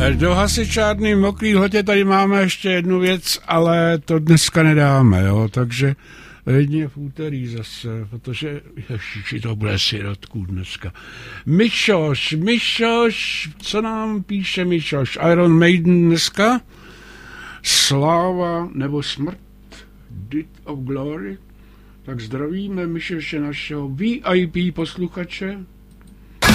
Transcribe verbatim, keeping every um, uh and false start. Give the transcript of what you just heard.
Do hasičárny mokrý hotě tady máme ještě jednu věc, ale to dneska nedáme, jo, takže jedině v úterý zase, protože ježiši, to bude sirotků dneska. Mišoš, Mišoš, co nám píše Mišoš? Iron Maiden dneska? Sláva nebo smrt? Death of Glory? Tak zdravíme Mišoše, našeho V I P posluchače.